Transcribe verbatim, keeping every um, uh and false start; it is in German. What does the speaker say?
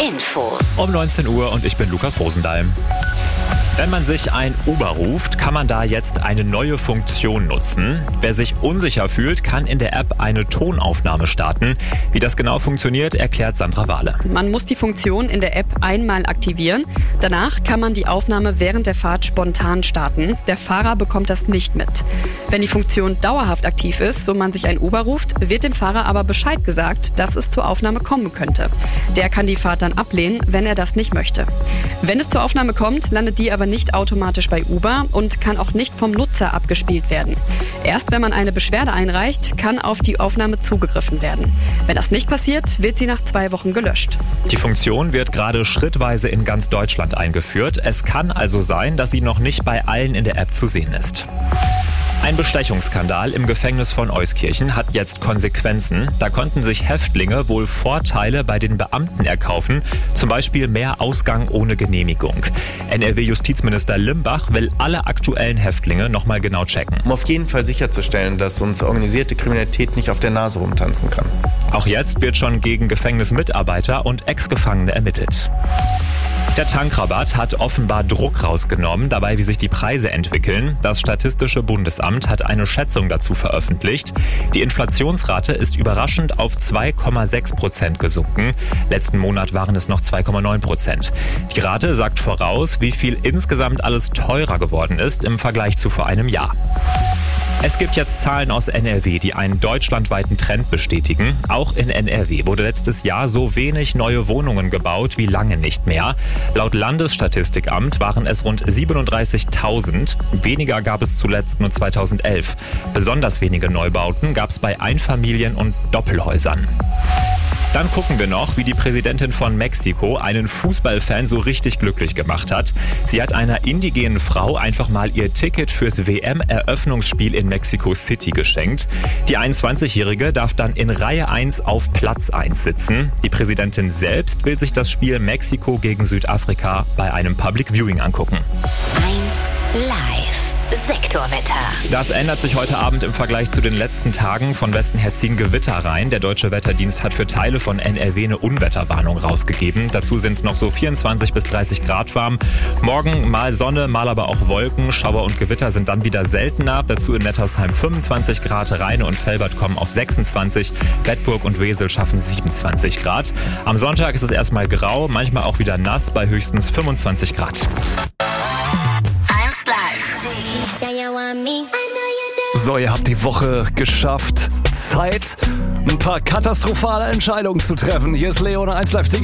Infos. Um neunzehn Uhr und ich bin Lukas Rosendahl. Wenn man sich ein Uber ruft, kann man da jetzt eine neue Funktion nutzen. Wer sich unsicher fühlt, kann in der App eine Tonaufnahme starten. Wie das genau funktioniert, erklärt Sandra Wahle. Man muss die Funktion in der App einmal aktivieren. Danach kann man die Aufnahme während der Fahrt spontan starten. Der Fahrer bekommt das nicht mit. Wenn die Funktion dauerhaft aktiv ist und man sich ein Uber ruft, wird dem Fahrer aber Bescheid gesagt, dass es zur Aufnahme kommen könnte. Der kann die Fahrt dann ablehnen, wenn er das nicht möchte. Wenn es zur Aufnahme kommt, landet die aber nicht automatisch bei Uber und kann auch nicht vom Nutzer abgespielt werden. Erst wenn man eine Beschwerde einreicht, kann auf die Aufnahme zugegriffen werden. Wenn das nicht passiert, wird sie nach zwei Wochen gelöscht. Die Funktion wird gerade schrittweise in ganz Deutschland eingeführt. Es kann also sein, dass sie noch nicht bei allen in der App zu sehen ist. Ein Bestechungsskandal im Gefängnis von Euskirchen hat jetzt Konsequenzen. Da konnten sich Häftlinge wohl Vorteile bei den Beamten erkaufen, zum Beispiel mehr Ausgang ohne Genehmigung. N R W-Justizminister Limbach will alle aktuellen Häftlinge nochmal genau checken. Um auf jeden Fall sicherzustellen, dass uns organisierte Kriminalität nicht auf der Nase rumtanzen kann. Auch jetzt wird schon gegen Gefängnismitarbeiter und Ex-Gefangene ermittelt. Der Tankrabatt hat offenbar Druck rausgenommen, dabei wie sich die Preise entwickeln. Das Statistische Bundesamt hat eine Schätzung dazu veröffentlicht. Die Inflationsrate ist überraschend auf zwei Komma sechs Prozent gesunken. Letzten Monat waren es noch zwei Komma neun Prozent. Die Rate sagt voraus, wie viel insgesamt alles teurer geworden ist im Vergleich zu vor einem Jahr. Es gibt jetzt Zahlen aus N R W, die einen deutschlandweiten Trend bestätigen. Auch in N R W wurde letztes Jahr so wenig neue Wohnungen gebaut wie lange nicht mehr. Laut Landesstatistikamt waren es rund siebenunddreißigtausend. Weniger gab es zuletzt nur zweitausendelf. Besonders wenige Neubauten gab es bei Einfamilien- und Doppelhäusern. Dann gucken wir noch, wie die Präsidentin von Mexiko einen Fußballfan so richtig glücklich gemacht hat. Sie hat einer indigenen Frau einfach mal ihr Ticket fürs W M-Eröffnungsspiel in Mexico City geschenkt. Die einundzwanzigjährige darf dann in Reihe eins auf Platz eins sitzen. Die Präsidentin selbst will sich das Spiel Mexiko gegen Südafrika bei einem Public Viewing angucken. eins Live. Sektorwetter. Das ändert sich heute Abend im Vergleich zu den letzten Tagen. Von Westen her ziehen Gewitter rein. Der Deutsche Wetterdienst hat für Teile von N R W eine Unwetterwarnung rausgegeben. Dazu sind es noch so vierundzwanzig bis dreißig Grad warm. Morgen mal Sonne, mal aber auch Wolken. Schauer und Gewitter sind dann wieder seltener. Dazu in Nettersheim fünfundzwanzig Grad. Rheine und Velbert kommen auf sechsundzwanzig. Bedburg und Wesel schaffen siebenundzwanzig Grad. Am Sonntag ist es erstmal grau, manchmal auch wieder nass bei höchstens fünfundzwanzig Grad. So, ihr habt die Woche geschafft. Zeit, ein paar katastrophale Entscheidungen zu treffen. Hier ist Leo, eins Live Ticket.